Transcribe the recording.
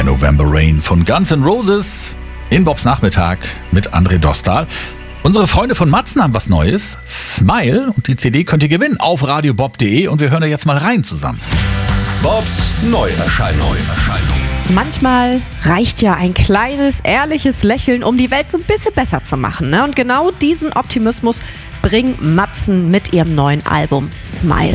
der November Rain von Guns N' Roses in Bobs Nachmittag mit André Dostal. Unsere Freunde von Matzen haben was Neues, Smile, und die CD könnt ihr gewinnen auf radiobob.de und wir hören da jetzt mal rein zusammen. Bobs Neuerscheinung. Manchmal reicht ja ein kleines, ehrliches Lächeln, um die Welt so ein bisschen besser zu machen, ne? Und genau diesen Optimismus bringen Matzen mit ihrem neuen Album Smile.